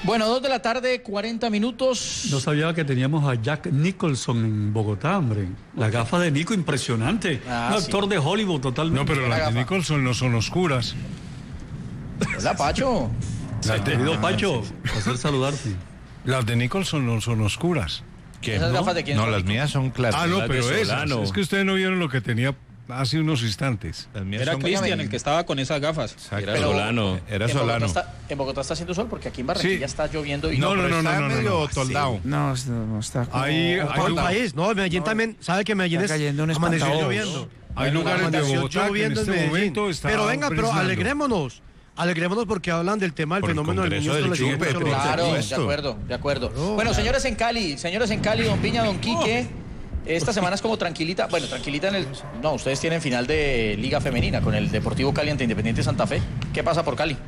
Bueno, 2:40 p.m. No sabía que teníamos a Jack Nicholson en Bogotá, hombre. La gafa de Nico, impresionante. Un actor de Hollywood totalmente. No, pero las de Nicholson no son oscuras. Hola, Pacho. Querido Pacho, placer saludarte. Las de Nicholson no son oscuras. ¿Esas gafas de quién son? Las mías son claras. Ah, no, pero esas. Es que ustedes no vieron lo que tenía hace unos instantes. Era Cristian el que estaba con esas gafas. Era Solano. Era Solano. En Bogotá está haciendo sol porque aquí en Barranquilla está lloviendo y no, está medio toldado. No está como... Ahí por el país, no, Medellín también, sabe que Medellín está cayendo un amaneció espantado. lloviendo. Hay lugares de Bogotá que en este momento está pero venga, pero presionando. alegrémonos porque hablan del tema del fenómeno del niño. Claro, de acuerdo. Bueno, señores en Cali, don Piña, don Quique, esta semana es como tranquilita, no, ustedes tienen final de Liga Femenina con el Deportivo Cali ante Independiente Santa Fe. ¿Qué pasa por Cali?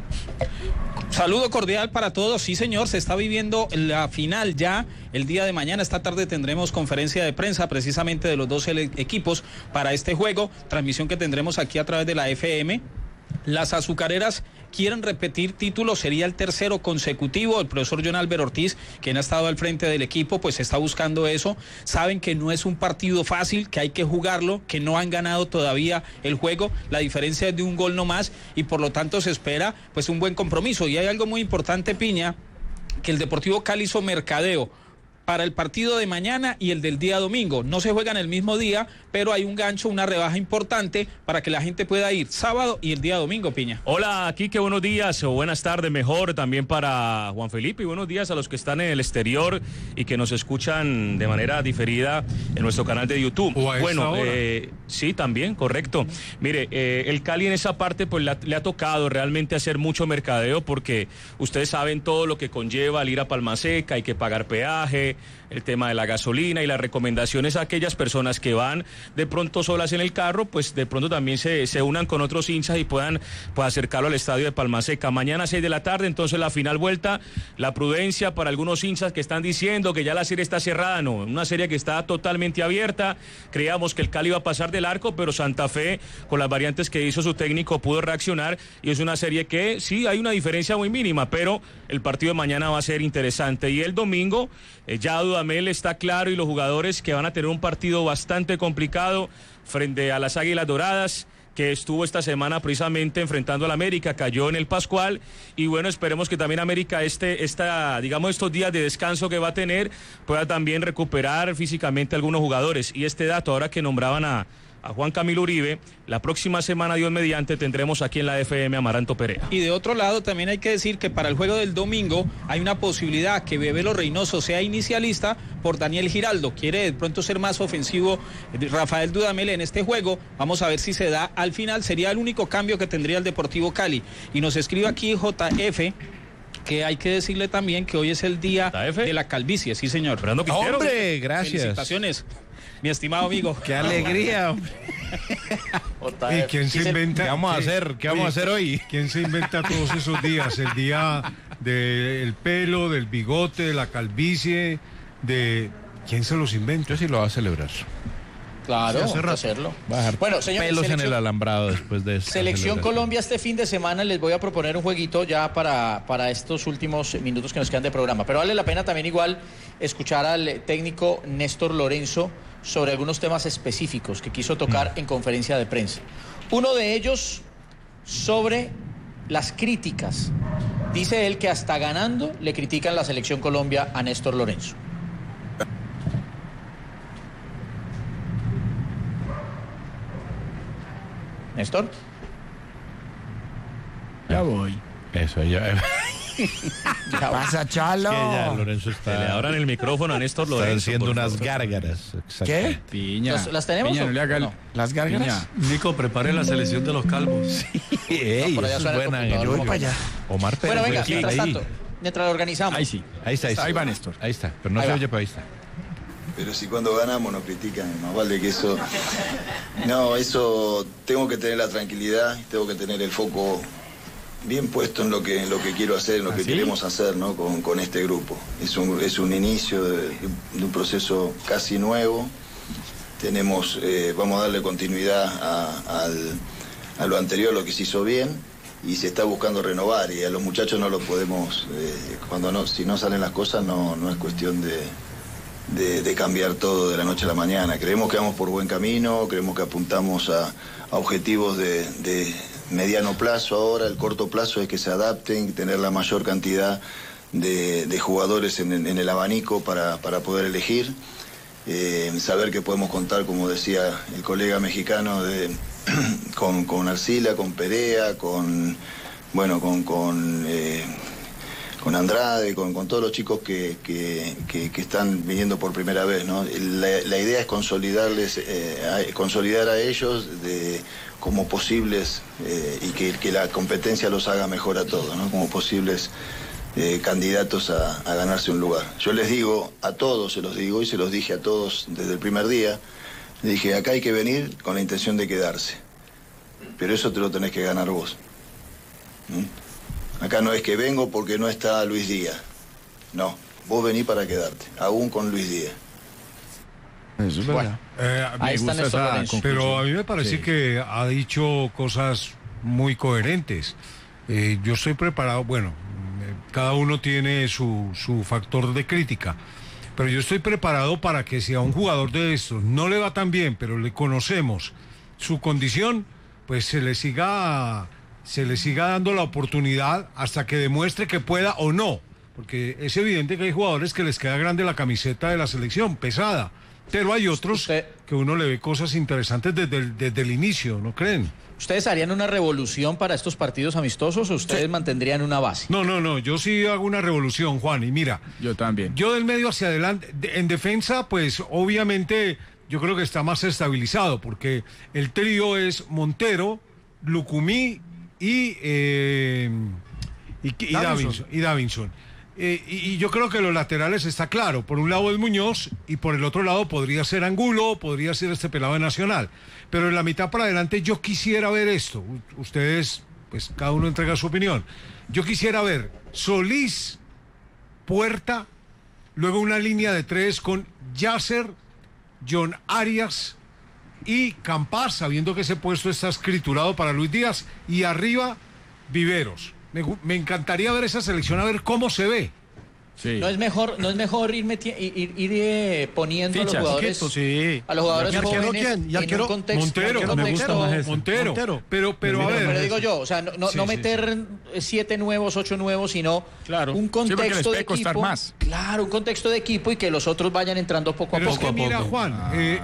Saludo cordial para todos. Sí, señor, se está viviendo la final ya. El día de mañana, esta tarde, tendremos conferencia de prensa precisamente de los dos equipos para este juego. Transmisión que tendremos aquí a través de la FM. Las azucareras quieren repetir título, sería el tercero consecutivo. El profesor John Álvaro Ortiz, quien ha estado al frente del equipo, pues está buscando eso. Saben que no es un partido fácil, que hay que jugarlo, que no han ganado todavía el juego. La diferencia es de un gol no más y por lo tanto se espera pues un buen compromiso. Y hay algo muy importante, Piña, que el Deportivo Cali hizo mercadeo para el partido de mañana y el del día domingo. No se juegan el mismo día, pero hay un gancho, una rebaja importante para que la gente pueda ir sábado y el día domingo, Piña. Hola, Quique, buenos días o buenas tardes, mejor también para Juan Felipe y buenos días a los que están en el exterior y que nos escuchan de manera diferida en nuestro canal de YouTube. Bueno, sí, también, correcto. Mire, el Cali en esa parte pues le ha tocado realmente hacer mucho mercadeo porque ustedes saben todo lo que conlleva al ir a Palmaseca, hay que pagar peaje, el tema de la gasolina y las recomendaciones a aquellas personas que van de pronto solas en el carro, pues de pronto también se unan con otros hinchas y puedan pues, acercarlo al estadio de Palmaseca. Mañana 6 de la tarde, entonces la final vuelta, la prudencia para algunos hinchas que están diciendo que ya la serie está cerrada, no, una serie que está totalmente abierta. Creíamos que el Cali iba a pasar del arco, pero Santa Fe, con las variantes que hizo su técnico, pudo reaccionar y es una serie que sí hay una diferencia muy mínima, pero el partido de mañana va a ser interesante. Y el domingo, ya Dudamel está claro y los jugadores que van a tener un partido bastante complicado frente a las Águilas Doradas, que estuvo esta semana precisamente enfrentando al América, cayó en el Pascual, y bueno, esperemos que también América estos días de descanso que va a tener, pueda también recuperar físicamente algunos jugadores. Y este dato, ahora que nombraban a Juan Camilo Uribe, la próxima semana, Dios mediante, tendremos aquí en la FM a Amaranto Perea. Y de otro lado, también hay que decir que para el juego del domingo hay una posibilidad que Bebelo Reynoso sea inicialista por Daniel Giraldo. Quiere de pronto ser más ofensivo Rafael Dudamel en este juego. Vamos a ver si se da al final. Sería el único cambio que tendría el Deportivo Cali. Y nos escribe aquí JF, que hay que decirle también que hoy es el día de la calvicie. Sí, señor. Hombre, gracias. Felicitaciones, mi estimado amigo. ¡Qué alegría, hombre! ¿Y quién se inventa? ¿Qué vamos a hacer? ¿Qué vamos a hacer hoy? ¿Quién se inventa todos esos días? El día del pelo, del bigote, de la calvicie, ¿quién se los inventa? Yo sí lo voy a celebrar. Claro, sí, hacerlo. Va a dejar bueno, señores, pelos en el alambrado después de eso. Selección Colombia este fin de semana. Les voy a proponer un jueguito ya para estos últimos minutos que nos quedan de programa. Pero vale la pena también igual escuchar al técnico Néstor Lorenzo sobre algunos temas específicos que quiso tocar en conferencia de prensa. Uno de ellos sobre las críticas. Dice él que hasta ganando le critican la Selección Colombia a Néstor Lorenzo. Néstor. Ya voy. Eso, ya. ¿Qué pasa, Chalo? Ya Lorenzo está. Le abran el micrófono a Néstor Lorenzo. Está haciendo unas gárgaras. ¿Qué? Piña. ¿Las tenemos? Piña, o no le haga no? ¿Las gárgaras? Nico, prepare la selección de los calvos. Ey, por allá eso es suena el buena. computador, para allá. Omar Pérez. Bueno, venga, aquí, mientras ahí. tanto, mientras lo organizamos. Ahí sí. Ahí está. Ahí va Néstor. Ahí está, pero no Ahí se va. oye, pero ahí está. Pero si cuando ganamos nos critican, más vale que eso... No, eso tengo que tener la tranquilidad, tengo que tener el foco bien puesto en lo que quiero hacer, en lo que queremos hacer, ¿no? con este grupo. Es un inicio de un proceso casi nuevo. Vamos a darle continuidad a lo anterior, lo que se hizo bien, y se está buscando renovar, y a los muchachos no los podemos, si no salen las cosas no es cuestión de cambiar todo de la noche a la mañana. Creemos que vamos por buen camino, creemos que apuntamos a objetivos de mediano plazo ahora. El corto plazo es que se adapten, tener la mayor cantidad de jugadores en el abanico para poder elegir, saber que podemos contar, como decía el colega mexicano, con Arcila, con Perea, con Andrade, con todos los chicos que están viniendo por primera vez, ¿no? La idea es consolidar a ellos como posibles, y que la competencia los haga mejor a todos, ¿no? Como posibles candidatos a ganarse un lugar. Yo les digo a todos, se los digo y se los dije a todos desde el primer día, les dije, acá hay que venir con la intención de quedarse, pero eso te lo tenés que ganar vos. Acá no es que vengo porque no está Luis Díaz. No, vos venís para quedarte, aún con Luis Díaz. Eso es verdad. Me gusta esa, pero a mí me parece que ha dicho cosas muy coherentes. Yo estoy preparado, cada uno tiene su factor de crítica, pero yo estoy preparado para que si a un jugador de estos no le va tan bien, pero le conocemos su condición, pues se le siga dando la oportunidad hasta que demuestre que pueda o no, porque es evidente que hay jugadores que les queda grande la camiseta de la selección, pesada, pero hay otros que uno le ve cosas interesantes desde el inicio, ¿no creen? ¿Ustedes harían una revolución para estos partidos amistosos o ustedes mantendrían una base? No, yo sí hago una revolución, Juan, y mira. Yo también. Yo del medio hacia adelante, en defensa, pues obviamente yo creo que está más estabilizado, porque el trío es Montero, Lucumí y Davinson. Y yo creo que los laterales está claro. Por un lado es Muñoz y por el otro lado podría ser Angulo, podría ser este pelado de Nacional. Pero en la mitad para adelante yo quisiera ver esto. Ustedes, pues cada uno entrega su opinión. Yo quisiera ver Solís, Puerta, luego una línea de 3 con Yasser, John Arias y Campas, sabiendo que ese puesto está escriturado para Luis Díaz, y arriba Viveros. Me encantaría ver esa selección, a ver cómo se ve. Sí. No es mejor ir poniendo fichas, a los jugadores jóvenes en un contexto. Montero. Pero a ver. Pero digo yo, o sea, no meter 7 nuevos, 8 nuevos, sino un contexto de equipo. Claro, un contexto de equipo y que los otros vayan entrando poco a poco. Es que mira, Juan,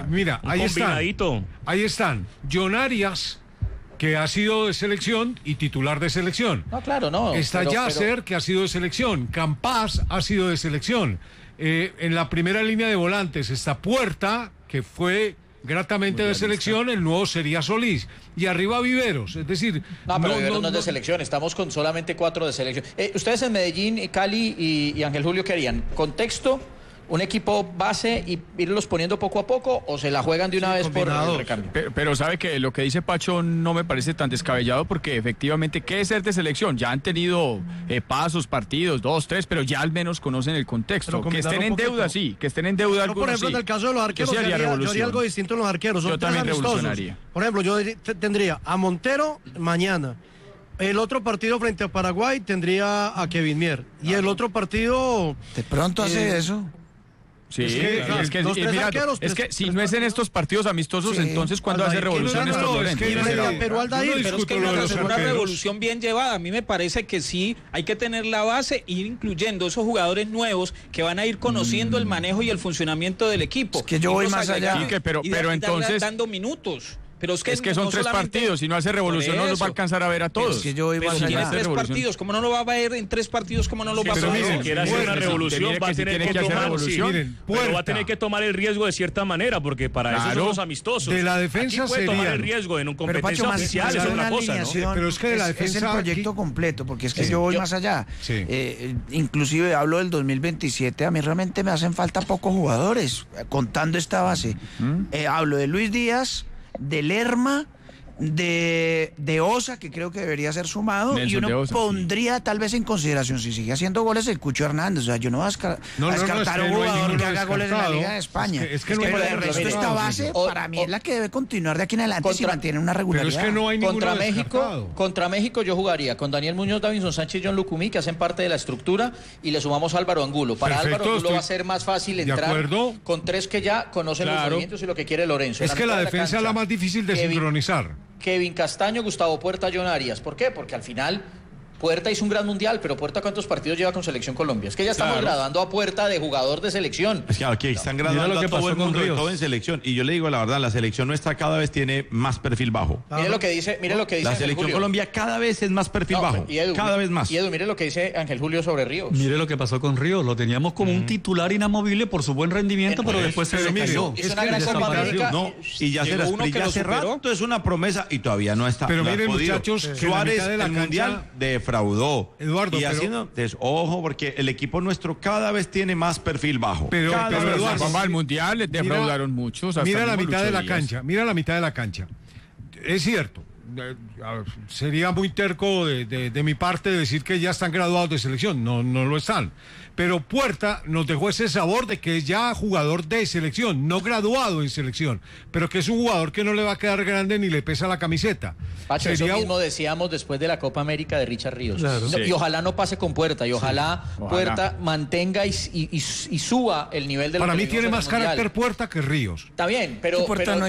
ahí están. John Arias, que ha sido de selección y titular de selección. No, claro, no. Está Yasser, que ha sido de selección. Campas ha sido de selección. En la primera línea de volantes está Puerta, que fue gratamente de selección. El nuevo sería Solís. Y arriba Viveros. Es decir... Viveros no es de selección. Estamos con solamente 4 de selección. Ustedes en Medellín, Cali y Ángel Julio, ¿qué harían? ¿Contexto? ¿Un equipo base y irlos poniendo poco a poco o se la juegan de una vez por el recambio? Pero sabe que lo que dice Pacho no me parece tan descabellado, porque efectivamente, ¿qué es ser de selección? Ya han tenido pasos, partidos, 2, 3, pero ya al menos conocen el contexto. Que estén en deuda, sí, que estén en deuda algunos, por ejemplo, en el caso de los arqueros, yo haría algo distinto en los arqueros. Yo también revolucionaría. Por ejemplo, yo tendría a Montero mañana. El otro partido frente a Paraguay tendría a Kevin Mier. Y el otro partido... ¿De pronto hace eso? Sí, es que si no es en estos partidos amistosos, entonces cuando hace revoluciones, pero es que una revolución bien llevada. A mí me parece que sí hay que tener la base, ir incluyendo esos jugadores nuevos que van a ir conociendo el manejo y el funcionamiento del equipo. Es que yo voy más allá. Pero entonces dando minutos. Pero es que son 3 partidos, si no hace revolución no los va a alcanzar a ver a todos. Es que yo voy más allá. Tiene 3 partidos, ¿cómo no lo va a ver en 3 partidos? ¿Cómo no lo va a ver? Pero si quiere hacer una revolución va a tener que tomar, pero va a tener que tomar el riesgo de cierta manera, porque para eso son los amistosos. De la defensa aquí puede tomar el riesgo en un competencia oficial, es otra cosa, ¿no? Pero es que de la defensa es el proyecto completo, porque es que yo voy más allá. Inclusive hablo del 2027, a mí realmente me hacen falta pocos jugadores, contando esta base. Hablo de Luis Díaz, de Lerma de Osa, que creo que debería ser sumado, Nelson y uno de Osa, pondría tal vez en consideración, si sigue haciendo goles, el Cucho Hernández. O sea, yo no voy a descartar un jugador que haga goles en la Liga de España. Pero el resto, esta base, para mí es la que debe continuar de aquí en adelante si mantiene una regularidad. Pero es que no hay contra México yo jugaría con Daniel Muñoz, Davinson Sánchez y John Lucumí, que hacen parte de la estructura, y le sumamos a Álvaro Angulo. Para Álvaro Angulo va a ser más fácil entrar con tres que ya conocen los movimientos y lo que quiere Lorenzo. Es que la defensa es la más difícil de sincronizar. Kevin Castaño, Gustavo Puerta, John Arias. ¿Por qué? Porque al final Puerta hizo un gran mundial, pero Puerta, ¿cuántos partidos lleva con Selección Colombia? Es que ya estamos graduando a Puerta de jugador de selección. Es que aquí están graduando a todo el mundo de todo en selección. Y yo le digo la verdad, la selección nuestra cada vez tiene más perfil bajo. Mire lo que dice la selección Colombia cada vez es más perfil bajo. Cada vez más. Y Edu, mire lo que dice Ángel Julio sobre Ríos. Mire lo que pasó con Ríos. Lo teníamos como un titular inamovible por su buen rendimiento, pero después se cayó. Es una gran Copa América. No, y ya se las hace rato es una promesa y todavía no está. Pero miren, muchachos, Suárez el Mundial defraudó. Eduardo, entonces, ojo, porque el equipo nuestro cada vez tiene más perfil bajo. Pero Eduardo, vamos al Mundial, les defraudaron muchos. Mira la mitad de la cancha, mira la mitad de la cancha. Es cierto, sería muy terco de mi parte decir que ya están graduados de selección, no lo están. Pero Puerta nos dejó ese sabor de que es ya jugador de selección, no graduado en selección, pero que es un jugador que no le va a quedar grande ni le pesa la camiseta. Pacho, eso mismo decíamos después de la Copa América de Richard Ríos. Claro. Y ojalá no pase con Puerta, y ojalá Puerta mantenga y suba el nivel de Para mí tiene más carácter Puerta que Ríos. Está bien, pero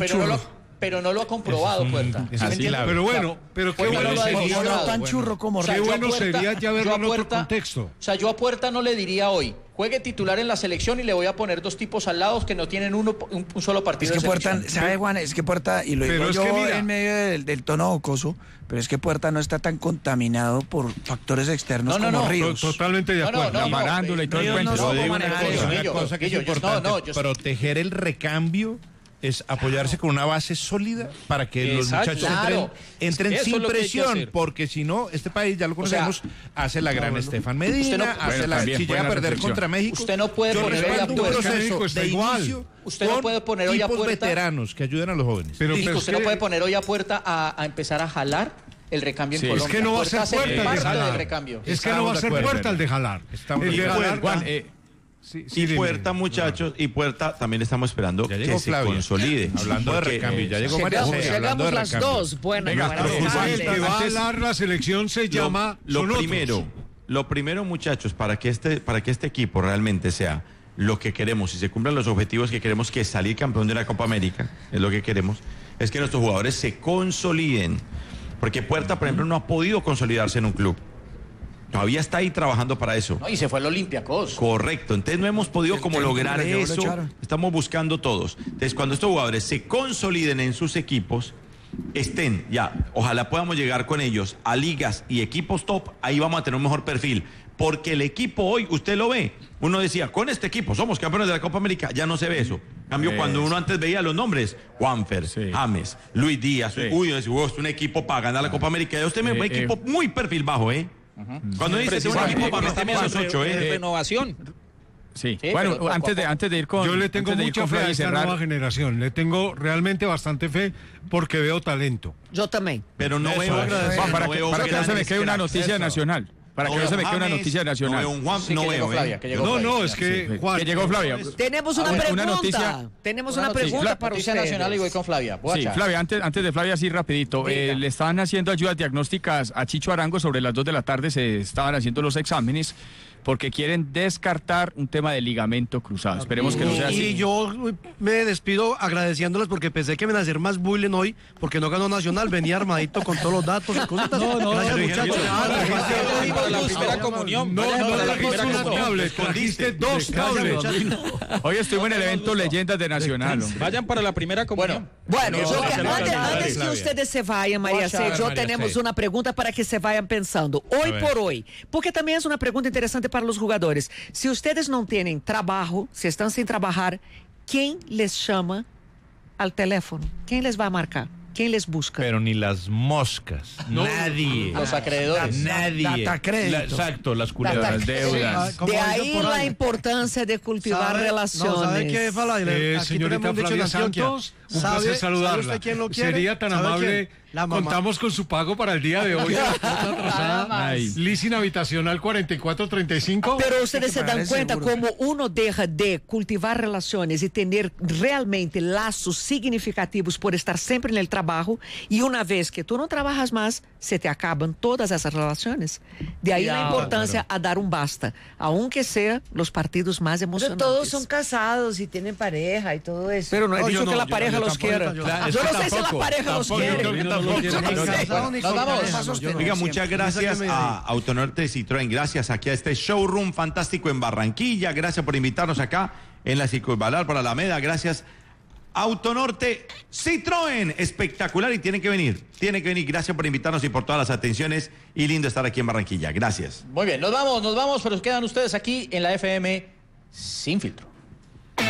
no lo ha comprobado Puerta. Pero bueno, pero qué bueno sería no tan churro como Qué bueno sería ya verlo en otro contexto. O sea, yo a Puerta no le diría hoy, juegue titular en la selección y le voy a poner dos tipos al lado que no tienen un solo partido. Es que Puerta, ¿sabe, Juan? Es que Puerta, y lo digo yo en medio del tono jocoso, pero es que Puerta no está tan contaminado por factores externos como Ríos. Totalmente de acuerdo. La marándula y todo el cuento. Una cosa que es importante, proteger el recambio es apoyarse con una base sólida para que los muchachos entren sin presión, porque si no, este país, ya lo conocemos, hace la gran Estefan Medina, si llega a perder contra México. Usted no puede poner hoy a Puerta. Usted no puede poner hoy a Puerta veteranos que ayuden a los jóvenes. Pero usted no puede poner hoy a Puerta a empezar a jalar el recambio en Colombia. Es que no va a ser Puerta el de jalar. Es que no va a ser Puerta el de jalar. El de jalar. Y Puerta, muchachos, y Puerta también estamos esperando que se consolide. Hablando de recambio, ya llegó María José. Llegamos las dos. Bueno, que va a hablar la selección se llama. Lo primero, muchachos, para que este equipo realmente sea lo que queremos y se cumplan los objetivos que queremos, que es salir campeón de la Copa América, es lo que queremos, es que nuestros jugadores se consoliden. Porque Puerta, por ejemplo, no ha podido consolidarse en un club. Todavía está ahí trabajando para eso. No, y se fue al Olympiacos. Correcto. Entonces no hemos podido lograr eso. Estamos buscando todos. Entonces cuando estos jugadores se consoliden en sus equipos, ojalá podamos llegar con ellos a ligas y equipos top, ahí vamos a tener un mejor perfil. Porque el equipo hoy, usted lo ve, uno decía, con este equipo somos campeones de la Copa América, ya no se ve eso. En cambio, cuando uno antes veía los nombres, Juanfer, James, Luis Díaz, es un equipo para ganar la Copa América. Ya usted me ve un equipo muy perfil bajo, Cuando dice un equipo para meterme a esos 8, renovación. Sí. Bueno, antes de ir con... Yo le tengo mucha fe a esta nueva generación. Le tengo realmente bastante fe porque veo talento. Yo también. Pero no veo... Para que no se me quede una noticia nacional. Para que no se me quede una noticia nacional. Es que Juan... Que llegó Flavia. Tenemos una pregunta. Tenemos una pregunta para usted. Nacional y voy con Flavia. Sí, Flavia, antes de Flavia, sí, rapidito. Le estaban haciendo ayudas diagnósticas a Chicho Arango sobre las 2 de la tarde. Se estaban haciendo los exámenes porque quieren descartar un tema de ligamento cruzado. Esperemos que no sea así. Y yo me despido agradeciéndoles porque pensé que iban a hacer más bullying hoy porque no ganó Nacional. Venía armadito con todos los datos y cositas. Gracias, muchachos. La primera comunión. No trajiste una tablet, trajiste 2 tablets. Hoy estuvimos en el evento Leyendas de Nacional. Vayan para la primera comunión. Bueno, antes que ustedes se vayan, María C, yo tenemos una pregunta para que se vayan pensando. Hoy por hoy, porque también es una pregunta interesante para los jugadores. Si ustedes no tienen trabajo, si están sin trabajar, ¿quién les llama al teléfono? ¿Quién les va a marcar? ¿Quién les busca? Pero ni las moscas. Nadie. Los acreedores. Nadie. Exacto, las culebras. Las deudas. De ahí la importancia de cultivar relaciones. ¿Sabe qué, Fala? Señorita Flavia Santos, un placer saludarla. Sería tan amable Contamos con su pago para el día de hoy. Leasing habitacional 4435. Pero ustedes se dan cuenta como uno deja de cultivar relaciones y tener realmente lazos significativos por estar siempre en el trabajo, y una vez que tú no trabajas más, se te acaban todas esas relaciones. De ahí la importancia a dar un basta, aunque sean los partidos más emocionantes. Pero todos son casados y tienen pareja y todo eso. Pero no he dicho que la pareja los quiera. Yo no sé si la pareja los quiere. Oiga, muchas gracias a Autonorte Citroën, gracias aquí a este showroom fantástico en Barranquilla, gracias por invitarnos acá en la Circunvalar para Alameda, gracias Autonorte Citroën, espectacular, y tienen que venir, gracias por invitarnos y por todas las atenciones, y lindo estar aquí en Barranquilla, gracias. Muy bien, nos vamos, pero quedan ustedes aquí en la FM Sin Filtro.